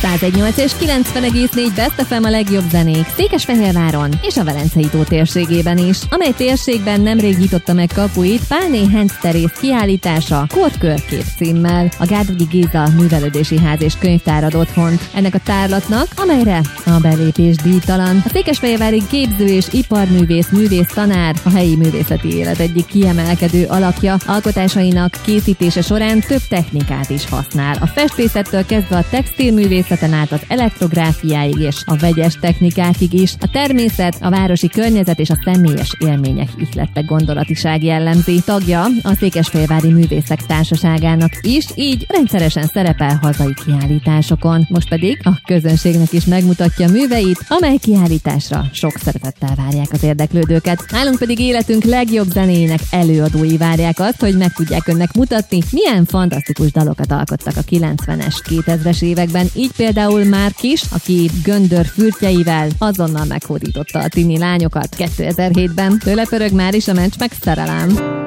101.8 és 90,4 Best FM a legjobb zenék Székesfehérváron és a Velencei tó térségében is, amely térségben nemrég nyitotta meg kapuit Pálné Henc Teréz kiállítása Korkörkép címmel. A Gárdonyi Géza Művelődési Ház és Könyvtár ad otthont ennek a tárlatnak, amelyre a belépés díjtalan. A székesfehérvári képző és iparművész tanár a helyi művészeti élet egyik kiemelkedő alakja, alkotásainak készítése során több technikát is használ. A festészettől kezdve a textilművészeten át az elektrográfiáig és a vegyes technikákig is. A természet, a városi környezet és a személyes élmények ihlette gondolatiság jellemzi. Tagja a Székesfehérvári Művészek Társaságának is, így rendszeresen szerepel hazai kiállításokon. Most pedig a közönségnek is megmutatja műveit, amely kiállításra sok szeretettel várják az érdeklődőket. Nálunk pedig életünk legjobb zenéjének előadói várják azt, hogy meg tudják önnek mutatni, milyen fantasztikus dalokat alkottak a 90-es, 2000-es években. Így például Márkis, aki göndör fürtjeivel azonnal meghódította a tini lányokat 2007-ben. Tőle pörög már is a mencs meg szerelem.